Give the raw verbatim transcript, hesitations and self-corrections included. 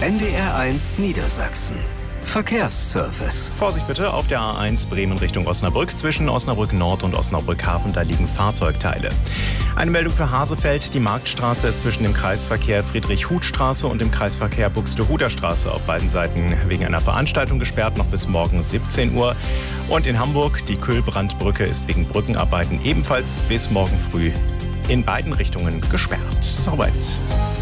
N D R eins Niedersachsen. Verkehrsservice. Vorsicht bitte auf der A eins Bremen Richtung Osnabrück. Zwischen Osnabrück Nord und Osnabrück Hafen, da liegen Fahrzeugteile. Eine Meldung für Hasefeld. Die Marktstraße ist zwischen dem Kreisverkehr Friedrich-Huth-Straße und dem Kreisverkehr Buxtehuder-Straße auf beiden Seiten wegen einer Veranstaltung gesperrt, noch bis morgen siebzehn Uhr. Und in Hamburg, die Kühlbrandbrücke ist wegen Brückenarbeiten ebenfalls bis morgen früh in beiden Richtungen gesperrt. Soweit.